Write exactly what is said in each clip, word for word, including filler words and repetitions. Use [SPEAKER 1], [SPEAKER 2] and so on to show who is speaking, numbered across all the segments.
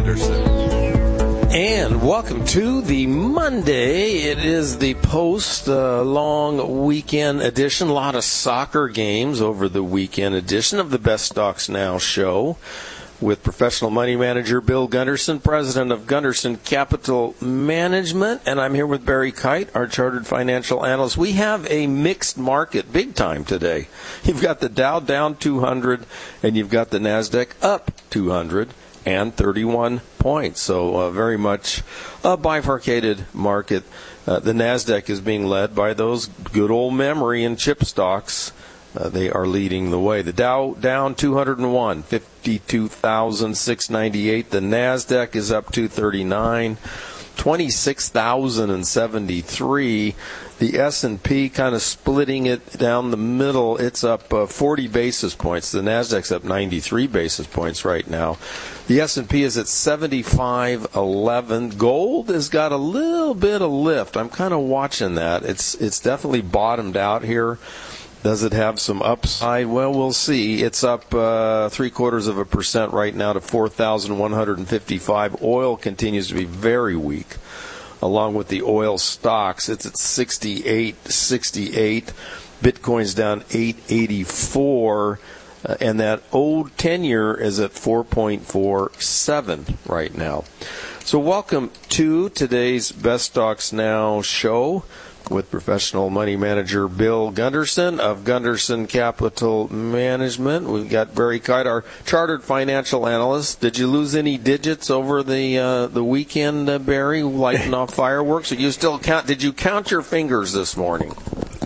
[SPEAKER 1] Gunderson.
[SPEAKER 2] And welcome to the Monday. It is the post-long uh, weekend edition. A lot of soccer games over the weekend edition of the Best Stocks Now show with professional money manager Bill Gunderson, president of Gunderson Capital Management. And I'm here with Barry Kite, our chartered financial analyst. We have a mixed market big time today. You've got the Dow down two hundred, and you've got the NASDAQ up two hundred. And thirty-one points. So uh, very much a bifurcated market. Uh, the NASDAQ is being led by those good old memory and chip stocks. Uh, they are leading the way. The Dow down two hundred one, fifty-two thousand six hundred ninety-eight. The NASDAQ is up two thirty-nine, twenty-six thousand seventy-three. The S and P kind of splitting it down the middle. It's up uh, forty basis points. The NASDAQ's up ninety-three basis points right now. The S and P is at seventy-five eleven. Gold has got a little bit of lift. I'm kind of watching that. It's it's definitely bottomed out here. Does it have some upside? Well, we'll see. It's up uh, three quarters of a percent right now to four thousand one hundred fifty-five. Oil continues to be very weak. Along with the oil stocks, it's at sixty-eight sixty-eight. Bitcoin's down eight eighty-four. Uh, and that old ten-year is at four point four seven right now. So welcome to today's Best Stocks Now show with professional money manager Bill Gunderson of Gunderson Capital Management. We've got Barry Kite, our chartered financial analyst. Did you lose any digits over the uh, the weekend, uh, Barry, lighting off fireworks? Or you still count? Did you count your fingers this morning?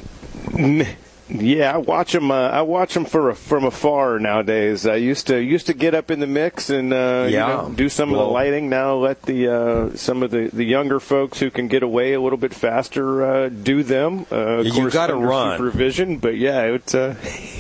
[SPEAKER 3] Yeah, I watch them. Uh, I watch them for, from afar nowadays. I used to used to get up in the mix and uh,
[SPEAKER 2] yeah.
[SPEAKER 3] you know, do some well, of the lighting. Now let the uh, some of the, the younger folks who can get away a little bit faster uh, do them. Uh, of
[SPEAKER 2] you got to run
[SPEAKER 3] supervision, but yeah, it. Uh,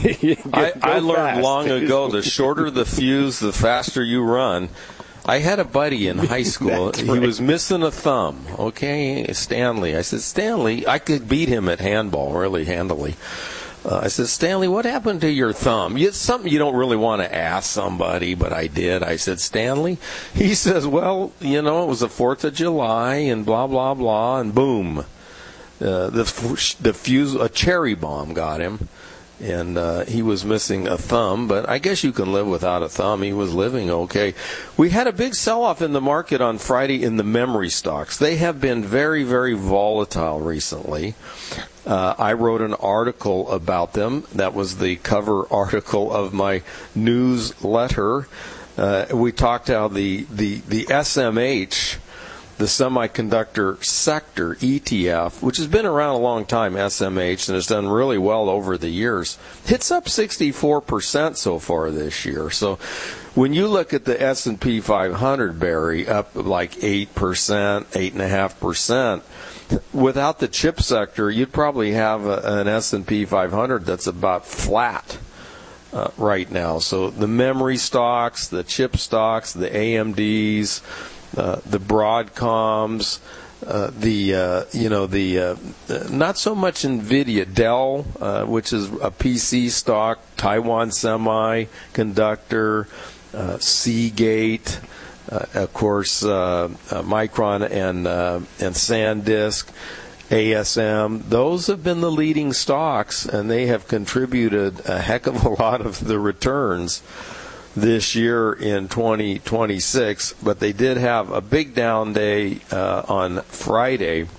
[SPEAKER 2] I, I learned
[SPEAKER 3] fast.
[SPEAKER 2] long ago: the shorter the fuse, the faster you run. I had a buddy in high school. He
[SPEAKER 3] right.
[SPEAKER 2] was missing a thumb. Okay, Stanley. I said, Stanley, I could beat him at handball really handily. Uh, I said, Stanley, what happened to your thumb? It's something you don't really want to ask somebody, but I did. I said, Stanley? He says, well, you know, it was the fourth of July and blah, blah, blah, and boom. Uh, the, the fuse, a cherry bomb got him, and uh, he was missing a thumb, but I guess you can live without a thumb. He was living okay. We had a big sell-off in the market on Friday in the memory stocks. They have been very, very volatile recently. Uh, I wrote an article about them. That was the cover article of my newsletter. Uh, we talked how the, the, the S M H, the semiconductor sector E T F, which has been around a long time, S M H, and has done really well over the years, it's up sixty-four percent so far this year. So when you look at the S and P five hundred, Barry, up like eight percent, eight point five percent, without the chip sector, you'd probably have a, an S and P five hundred that's about flat uh, right now. So the memory stocks, the chip stocks, the A M Ds, uh, the Broadcoms, uh, the uh, you know the uh, not so much Nvidia, Dell, uh, which is a P C stock, Taiwan Semiconductor, uh, Seagate. Uh, of course, uh, uh, Micron and uh, and SanDisk, A S M, those have been the leading stocks, and they have contributed a heck of a lot of the returns this year in twenty twenty-six. But they did have a big down day uh, on Friday.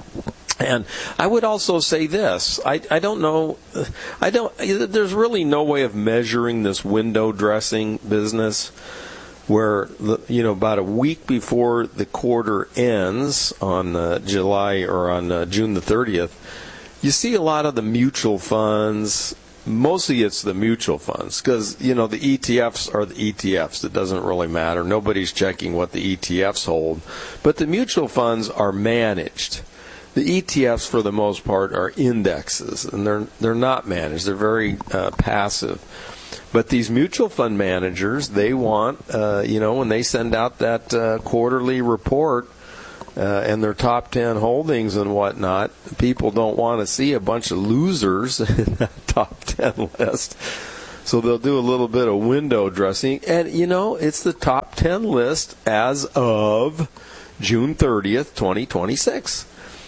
[SPEAKER 2] And I would also say this, I, I don't know, I don't, there's really no way of measuring this window dressing business, where, you know, about a week before the quarter ends on uh, July or on uh, June the thirtieth, you see a lot of the mutual funds. Mostly it's the mutual funds because, you know, the E T Fs are the E T Fs. It doesn't really matter. Nobody's checking what the E T Fs hold. But the mutual funds are managed. The E T Fs, for the most part, are indexes, and they're they're not managed. They're very uh, passive. But these mutual fund managers, they want, uh, you know, when they send out that uh, quarterly report uh, and their top ten holdings and whatnot, people don't want to see a bunch of losers in that top ten list. So they'll do a little bit of window dressing. And, you know, it's the top ten list as of June thirtieth, twenty twenty-six.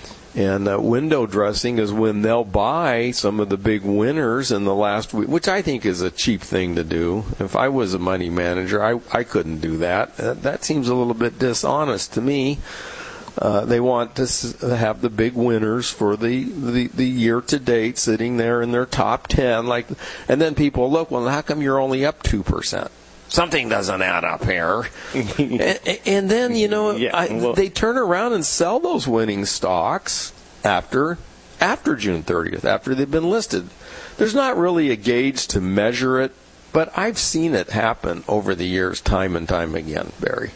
[SPEAKER 2] And uh, window dressing is when they'll buy some of the big winners in the last week, which I think is a cheap thing to do. If I was a money manager, I, I couldn't do that. Uh, that seems a little bit dishonest to me. Uh, they want to s- have the big winners for the, the, the year-to-date sitting there in their top ten. Like, and then people look, well, how come you're only up two percent? Something doesn't add up here. and, and then, you know,
[SPEAKER 3] yeah,
[SPEAKER 2] I,
[SPEAKER 3] well,
[SPEAKER 2] they turn around and sell those winning stocks after after June thirtieth, after they've been listed. There's not really a gauge to measure it, but I've seen it happen over the years time and time again, Barry.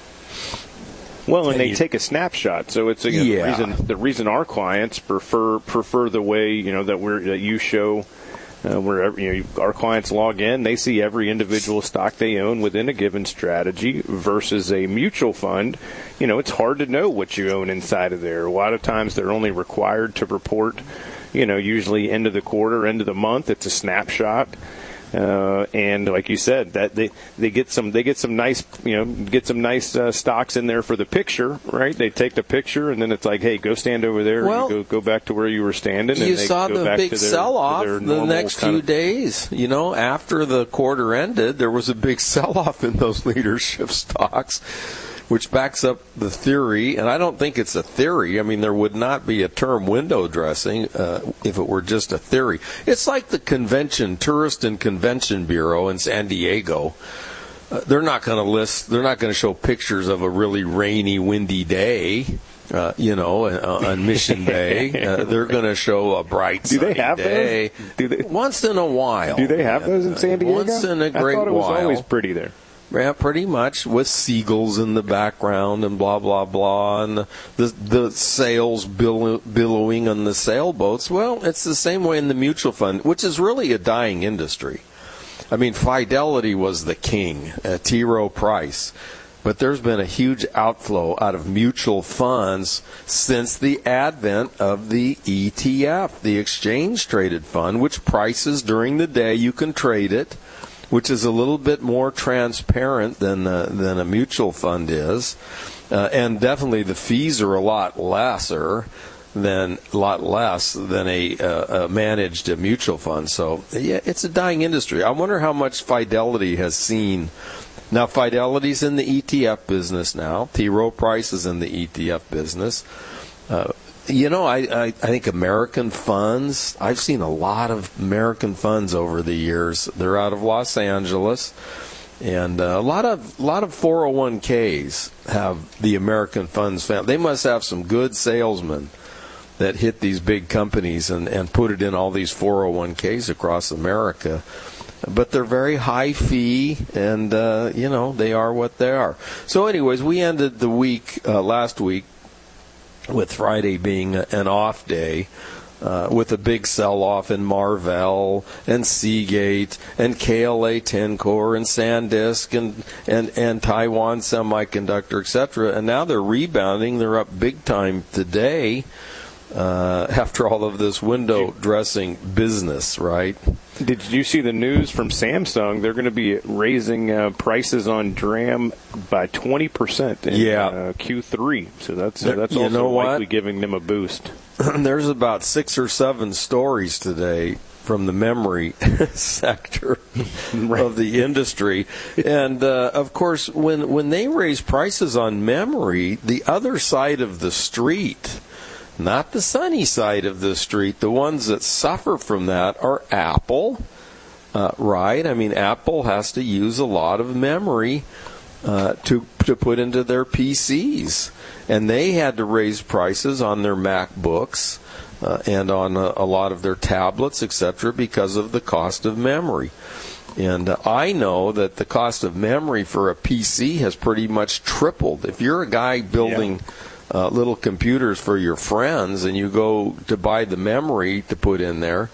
[SPEAKER 3] Well, and,
[SPEAKER 2] and
[SPEAKER 3] they
[SPEAKER 2] you,
[SPEAKER 3] take a snapshot, so it's again,
[SPEAKER 2] yeah.
[SPEAKER 3] the reason the reason our clients prefer prefer the way you know that we're that you show. Uh, where you know our clients log in, they see every individual stock they own within a given strategy versus a mutual fund. You know, it's hard to know what you own inside of there. A lot of times they're only required to report, you know, usually end of the quarter, end of the month. It's a snapshot. Uh, and like you said, that they, they get some they get some nice you know get some nice uh, stocks in there for the picture, right? They take the picture and then it's like, hey, go stand over there.
[SPEAKER 2] Well,
[SPEAKER 3] and go go back to where you were standing.
[SPEAKER 2] You
[SPEAKER 3] and they
[SPEAKER 2] saw
[SPEAKER 3] go
[SPEAKER 2] the
[SPEAKER 3] back
[SPEAKER 2] big
[SPEAKER 3] to their,
[SPEAKER 2] sell-off
[SPEAKER 3] to their
[SPEAKER 2] the next few
[SPEAKER 3] of,
[SPEAKER 2] days. You know, after the quarter ended, there was a big sell-off in those leadership stocks, which backs up the theory, and I don't think it's a theory. I mean, there would not be a term window dressing uh, if it were just a theory. It's like the convention, Tourist and Convention Bureau in San Diego. Uh, they're not going to list, they're not going to show pictures of a really rainy, windy day. Uh, you know, uh, on Mission Bay, uh, they're going to show a bright sunny
[SPEAKER 3] do they have
[SPEAKER 2] day.
[SPEAKER 3] Those? Do they,
[SPEAKER 2] once in a while.
[SPEAKER 3] Do they have those in San Diego?
[SPEAKER 2] Once in a great
[SPEAKER 3] I thought it was
[SPEAKER 2] while.
[SPEAKER 3] always pretty there.
[SPEAKER 2] Yeah, pretty much, with seagulls in the background and blah, blah, blah, and the the sails billow, billowing on the sailboats. Well, it's the same way in the mutual fund, which is really a dying industry. I mean, Fidelity was the king, uh, T. Rowe Price. But there's been a huge outflow out of mutual funds since the advent of the E T F, the exchange-traded fund, which prices during the day. You can trade it, which is a little bit more transparent than uh, than a mutual fund is, uh, and definitely the fees are a lot lesser than a lot less than a, uh, a managed uh, mutual fund. So yeah, it's a dying industry. I wonder how much Fidelity has seen. Now Fidelity's in the E T F business now. T. Rowe Price is in the E T F business. Uh, You know, I, I, I think American funds, I've seen a lot of American funds over the years. They're out of Los Angeles. And uh, a lot of a lot of four oh one k's have the American funds found. They must have some good salesmen that hit these big companies and, and put it in all these four oh one k's across America. But they're very high fee, and, uh, you know, they are what they are. So anyways, we ended the week, uh, last week, with Friday being an off day, uh, with a big sell-off in Marvell and Seagate and K L A Tencor and SanDisk and, and, and Taiwan Semiconductor, et cetera. And now they're rebounding. They're up big time today uh, after all of this window dressing business, right?
[SPEAKER 3] Did you see the news from Samsung? They're going to be raising uh, prices on DRAM by twenty percent in
[SPEAKER 2] yeah.
[SPEAKER 3] uh, Q three. So that's uh, that's
[SPEAKER 2] you
[SPEAKER 3] also
[SPEAKER 2] know
[SPEAKER 3] likely
[SPEAKER 2] what?
[SPEAKER 3] giving them a boost.
[SPEAKER 2] There's about six or seven stories today from the memory sector
[SPEAKER 3] right.
[SPEAKER 2] of the industry. And, uh, of course, when, when they raise prices on memory, the other side of the street, not the sunny side of the street, the ones that suffer from that are Apple, uh, right? I mean, Apple has to use a lot of memory uh, to to put into their P Cs. And they had to raise prices on their MacBooks uh, and on a, a lot of their tablets, et cetera, because of the cost of memory. And uh, I know that the cost of memory for a P C has pretty much tripled. If you're a guy building... Yeah. Uh, little computers for your friends, and you go to buy the memory to put in there,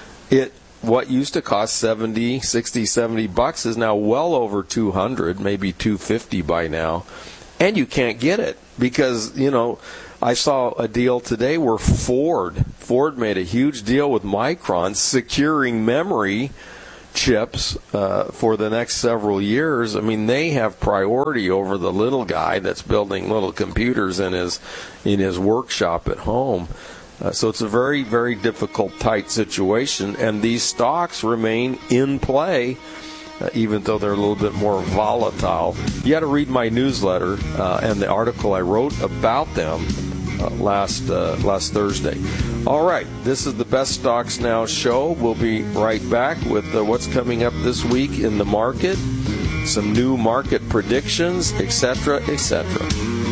[SPEAKER 2] it what used to cost seventy, sixty, seventy bucks is now well over two hundred, maybe two fifty by now, and you can't get it because, you know, I saw a deal today where Ford Ford made a huge deal with Micron securing memory chips uh, for the next several years, I mean, they have priority over the little guy that's building little computers in his in his workshop at home. Uh, so it's a very, very difficult, tight situation, and these stocks remain in play, uh, even though they're a little bit more volatile. You got to read my newsletter uh, and the article I wrote about them uh, last uh, last Thursday. All right, this is the Best Stocks Now show. We'll be right back with uh, what's coming up this week in the market, some new market predictions, et cetera, et cetera.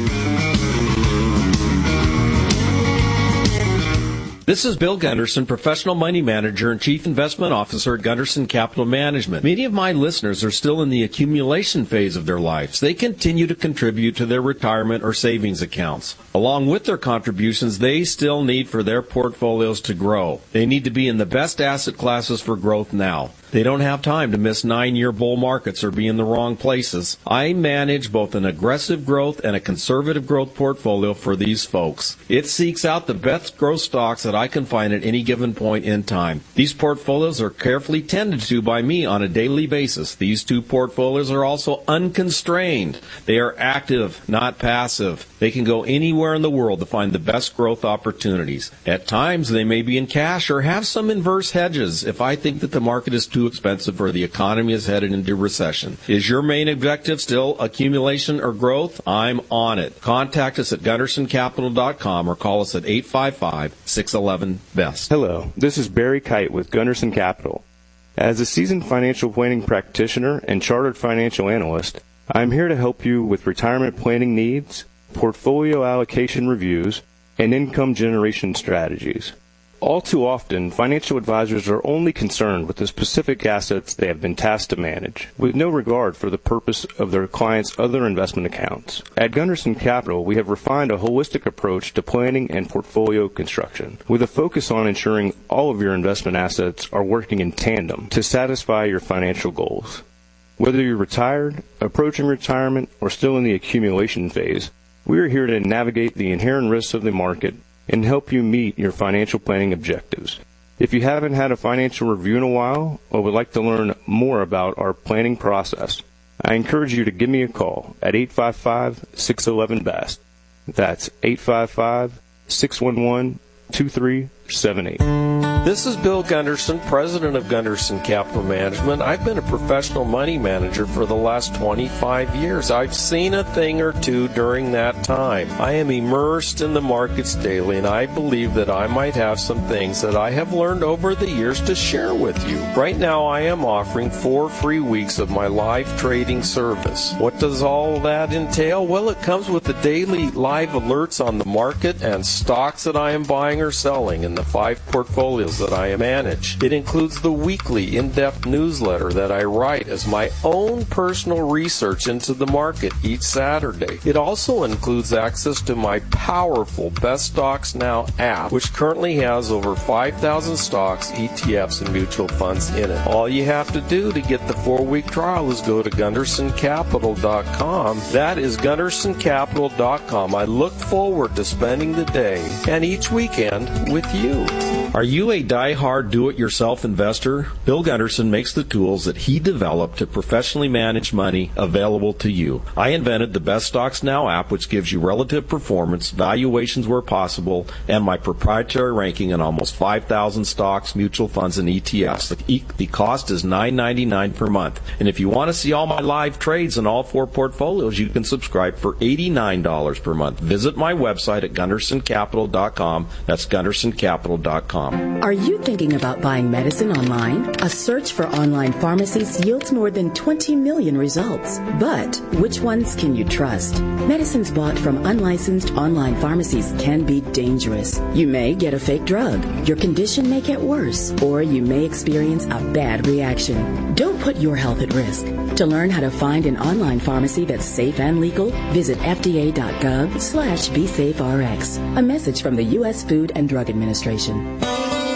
[SPEAKER 1] This is Bill Gunderson, Professional Money Manager and Chief Investment Officer at Gunderson Capital Management. Many of my listeners are still in the accumulation phase of their lives. They continue to contribute to their retirement or savings accounts. Along with their contributions, they still need for their portfolios to grow. They need to be in the best asset classes for growth now. They don't have time to miss nine-year bull markets or be in the wrong places. I manage both an aggressive growth and a conservative growth portfolio for these folks. It seeks out the best growth stocks that I can find at any given point in time. These portfolios are carefully tended to by me on a daily basis. These two portfolios are also unconstrained. They are active, not passive. They can go anywhere in the world to find the best growth opportunities. At times, they may be in cash or have some inverse hedges if I think that the market is too expensive or the economy is headed into recession. Is your main objective still accumulation or growth? I'm on it. Contact us at gunderson capital dot com or call us at eight five five, six one one, B E S T.
[SPEAKER 3] Hello, this is Barry Kite with Gunderson Capital. As a seasoned financial planning practitioner and chartered financial analyst, I'm here to help you with retirement planning needs, portfolio allocation reviews, and income generation strategies. All too often, financial advisors are only concerned with the specific assets they have been tasked to manage, with no regard for the purpose of their clients' other investment accounts. At Gunderson Capital, we have refined a holistic approach to planning and portfolio construction, with a focus on ensuring all of your investment assets are working in tandem to satisfy your financial goals. Whether you're retired, approaching retirement, or still in the accumulation phase, we are here to navigate the inherent risks of the market and help you meet your financial planning objectives. If you haven't had a financial review in a while or would like to learn more about our planning process, I encourage you to give me a call at eight five five, six one one, B E S T. That's eight five five, six one one, two three seven eight.
[SPEAKER 2] This is Bill Gunderson, president of Gunderson Capital Management. I've been a professional money manager for the last twenty-five years. I've seen a thing or two during that time. I am immersed in the markets daily, and I believe that I might have some things that I have learned over the years to share with you. Right now, I am offering four free weeks of my live trading service. What does all that entail? Well, it comes with the daily live alerts on the market and stocks that I am buying or selling in the five portfolios that I manage. It includes the weekly in-depth newsletter that I write as my own personal research into the market each Saturday. It also includes access to my powerful Best Stocks Now app, which currently has over five thousand stocks, E T Fs, and mutual funds in it. All you have to do to get the four-week trial is go to gunderson capital dot com. That is gunderson capital dot com. I look forward to spending the day and each weekend with you.
[SPEAKER 1] Are you a die-hard do-it-yourself investor? Bill Gunderson makes the tools that he developed to professionally manage money available to you. I invented the Best Stocks Now app, which gives you relative performance, valuations where possible, and my proprietary ranking in almost five thousand stocks, mutual funds, and E T Fs. The, the cost is nine ninety-nine per month. And if you want to see all my live trades in all four portfolios, you can subscribe for eighty-nine dollars per month. Visit my website at gunderson capital dot com. That's gunderson capital dot com.
[SPEAKER 4] Are you thinking about buying medicine online? A search for online pharmacies yields more than twenty million results. But which ones can you trust? Medicines bought from unlicensed online pharmacies can be dangerous. You may get a fake drug, your condition may get worse, or you may experience a bad reaction. Don't put your health at risk. To learn how to find an online pharmacy that's safe and legal, visit F D A.gov slash BeSafeRx. A message from the U S Food and Drug Administration.